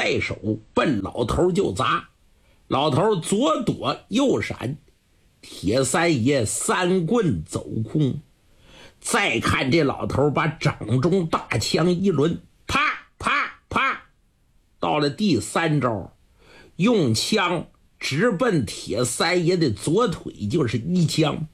在手，奔老头就砸。老头左躲右闪，铁三爷三棍走空。再看这老头把掌中大枪一抡，啪啪啪，到了第三招，用枪直奔铁三爷的左腿就是一枪。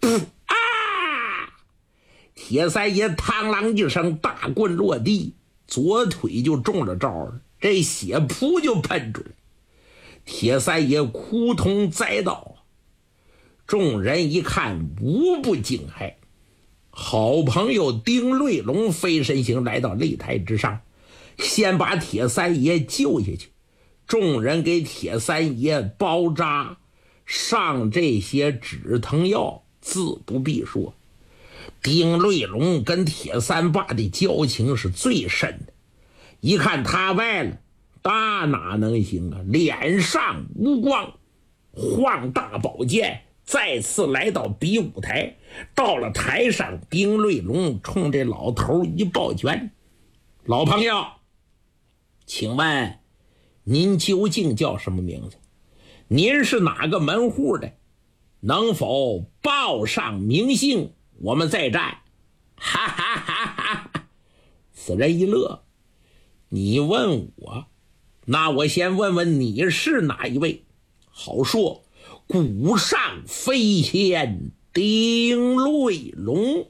铁三爷嘡啷一声，大棍落地，左腿就中了招了，这血噗就喷出来。铁三爷扑通栽倒，众人一看无不惊骇。好朋友丁瑞龙飞身行来到擂台之上，先把铁三爷救下去。众人给铁三爷包扎上这些止疼药，自不必说。丁瑞龙跟铁三霸的交情是最深的，一看他败了，那哪能行啊，脸上无光，晃大宝剑再次来到比武台。到了台上，丁瑞龙冲这老头一抱拳：老朋友，请问您究竟叫什么名字？您是哪个门户的？能否报上名姓，我们再战。哈哈哈哈！此人一乐：你问我，那我先问问你是哪一位，好说。鼓上飞仙丁瑞龙。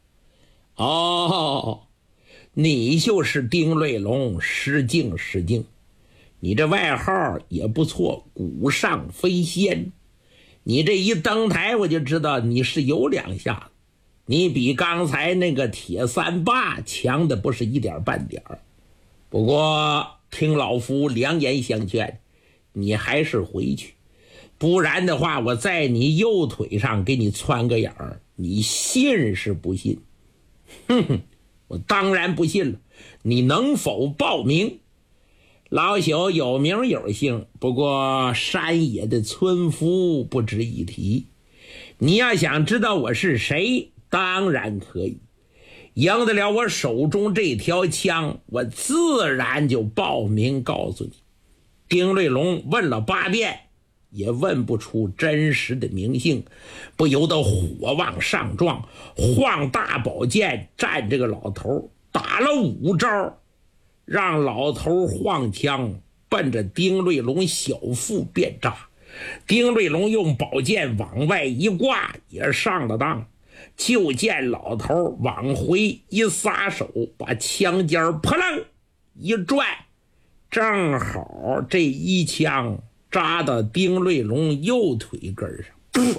哦，你就是丁瑞龙，失敬失敬。你这外号也不错，鼓上飞仙。你这一登台我就知道你是有两下子，你比刚才那个铁三霸强的不是一点半点儿。不过听老夫良言相劝，你还是回去，不然的话我在你右腿上给你穿个眼儿，你信是不信？哼哼，我当然不信了。你能否报名？老朽有名有姓，不过山野的村夫不值一提。你要想知道我是谁，当然可以。赢得了我手中这条枪，我自然就报名告诉你。丁瑞龙问了8遍，也问不出真实的名姓，不由得火往上撞，晃大宝剑站这个老头，打了5招，让老头晃枪奔着丁瑞龙小腹便扎。丁瑞龙用宝剑往外一挂，也上了当。就见老头往回一撒手，把枪尖扑棱一转，正好这一枪扎到丁瑞龙右腿根上。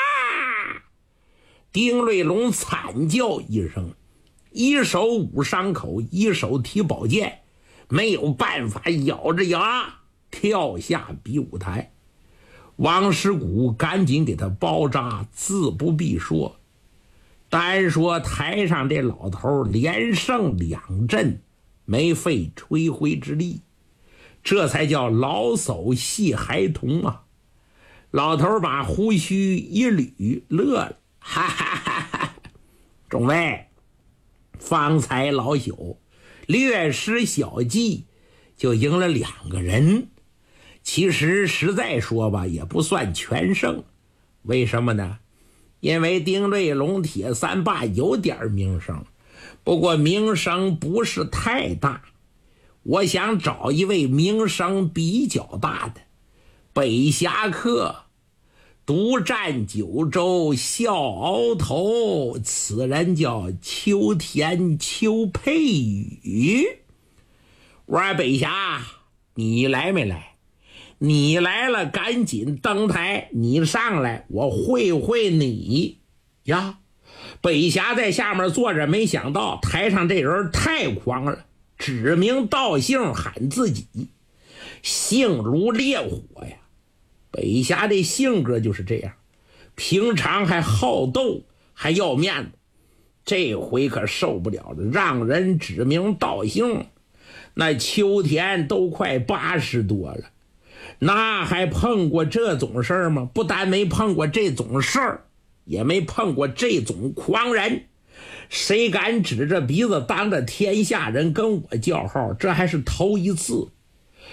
丁瑞龙惨叫一声，一手捂伤口，一手提宝剑，没有办法，咬着牙跳下比武台。王师古赶紧给他包扎，自不必说。单说台上这老头连胜2阵，没费吹灰之力，这才叫老叟戏孩童啊。老头把胡须一捋，乐了，哈哈哈哈！众位，方才老朽略施小计，就赢了2个人。其实实在说吧，也不算全胜。为什么呢？因为丁瑞龙、铁三霸有点名声，不过名声不是太大。我想找一位名声比较大的，北侠客独占9州，笑鳌头，此人叫秋田邱佩宇。我说北侠，你来没来？你来了赶紧登台，你上来我会会你呀。北侠在下面坐着，没想到台上这人太狂了，指名道姓喊自己，性如烈火呀。北侠这性格就是这样，平常还好斗，还要面子，这回可受不了了，让人指名道姓。那秋田都快80多了，那还碰过这种事儿吗？不但没碰过这种事儿，也没碰过这种狂人。谁敢指着鼻子当着天下人跟我叫号？这还是头一次。